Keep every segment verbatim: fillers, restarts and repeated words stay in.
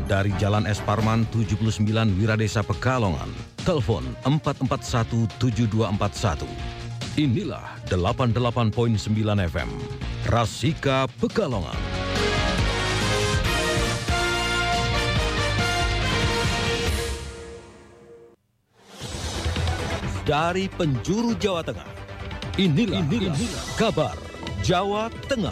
dari Jalan Es Parman tujuh puluh sembilan Wiradesa Pekalongan. Telepon empat empat satu tujuh dua empat satu. Inilah delapan puluh delapan koma sembilan F M, Rasika Pekalongan. Dari penjuru Jawa Tengah, inilah, inilah, inilah kabar Jawa Tengah.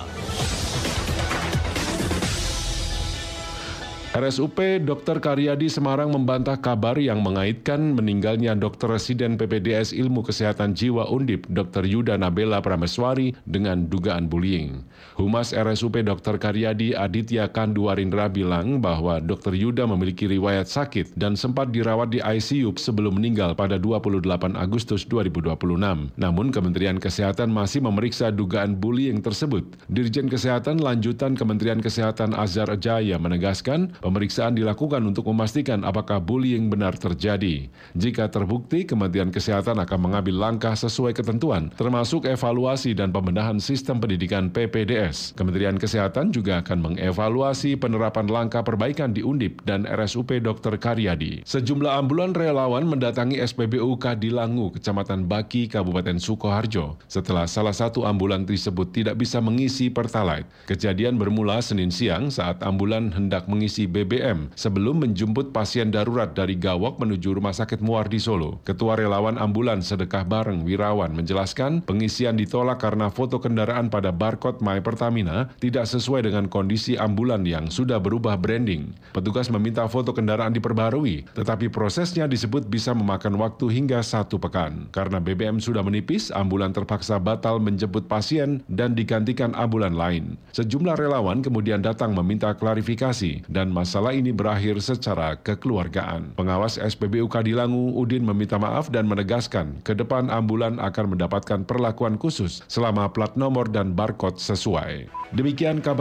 R S U P Dokter Karyadi Semarang membantah kabar yang mengaitkan meninggalnya Dokter Residen P P D S Ilmu Kesehatan Jiwa Undip Dokter Yuda Nabela Prameswari dengan dugaan bullying. Humas R S U P Dokter Karyadi Aditya Kanduarindra bilang bahwa Dokter Yuda memiliki riwayat sakit dan sempat dirawat di I C U sebelum meninggal pada dua puluh delapan Agustus dua ribu dua puluh enam. Namun Kementerian Kesehatan masih memeriksa dugaan bullying tersebut. Dirjen Kesehatan Lanjutan Kementerian Kesehatan Azhar Jaya menegaskan pemeriksaan dilakukan untuk memastikan apakah bullying benar terjadi. Jika terbukti, Kementerian Kesehatan akan mengambil langkah sesuai ketentuan, termasuk evaluasi dan pembenahan sistem pendidikan P P D S. Kementerian Kesehatan juga akan mengevaluasi penerapan langkah perbaikan di Undip dan R S U P Dokter Karyadi. Sejumlah ambulan relawan mendatangi S P B U Kadilangu, Kecamatan Baki, Kabupaten Sukoharjo, setelah salah satu ambulan tersebut tidak bisa mengisi Pertalite. Kejadian bermula Senin siang saat ambulan hendak mengisi B B M sebelum menjemput pasien darurat dari Gawok menuju Rumah Sakit Muardi Solo. Ketua Relawan Ambulan Sedekah Bareng Wirawan menjelaskan pengisian ditolak karena foto kendaraan pada barcode My Pertamina tidak sesuai dengan kondisi ambulan yang sudah berubah branding. Petugas meminta foto kendaraan diperbarui, tetapi prosesnya disebut bisa memakan waktu hingga satu pekan. Karena B B M sudah menipis, ambulan terpaksa batal menjemput pasien dan digantikan ambulan lain. Sejumlah relawan kemudian datang meminta klarifikasi dan masalah ini berakhir secara kekeluargaan. Pengawas S P B U Kadilangu, Udin, meminta maaf dan menegaskan ke depan ambulan akan mendapatkan perlakuan khusus selama plat nomor dan barcode sesuai. Demikian kabar